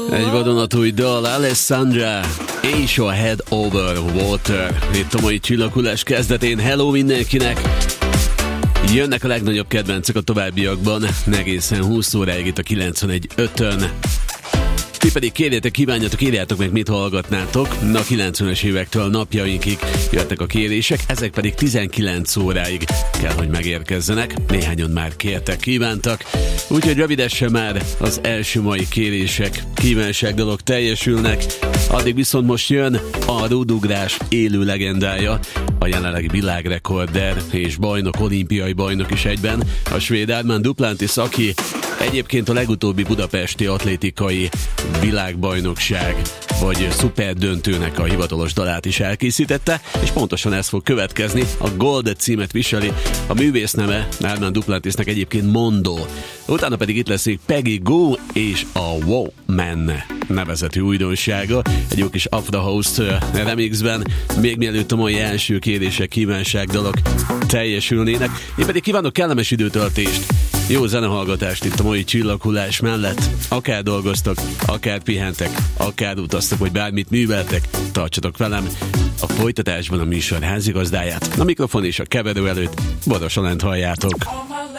Egy vadonatúj dal, Alessandra és a Head Over Water. Itt a mai Csillaghullás kezdetén. Hello mindenkinek! Jönnek a legnagyobb kedvencek a továbbiakban, egészen 20 óráig itt a 91.5-ön. Ti pedig kérjétek, kívánjatok, írjátok meg, mit hallgatnátok. Na, 90-es évektől napjainkig jöttek a kérések, ezek pedig 19 óráig kell, hogy megérkezzenek. Néhányan már kértek, kívántak. Úgyhogy rövidesen már az első mai kérések, kívánságdalok teljesülnek. Addig viszont most jön a rúdugrás élő legendája, a jelenlegi világrekorder és bajnok, olimpiai bajnok is egyben, a svéd Armand Duplantis, aki egyébként a legutóbbi budapesti atlétikai világbajnokság vagy szuperdöntőnek a hivatalos dalát is elkészítette, és pontosan ez fog következni. A Gold címet viseli, a művész neve Armand Duplantisnek egyébként Mondo. Utána pedig itt lesz Peggy Gou és a Wow Man nevezetű újdonsága, egy jó kis Afro House remixben, még mielőtt a mai első kérések, kívánságdalok teljesülnének. Én pedig kívánok kellemes időtöltést, jó zenehallgatást itt a mai Csillaghullás mellett. Akár dolgoztok, akár pihentek, akár utaztok, vagy bármit műveltek, tartsatok velem. A folytatásban a műsor házigazdáját, a mikrofon és a keverő előtt Baros Alent halljátok.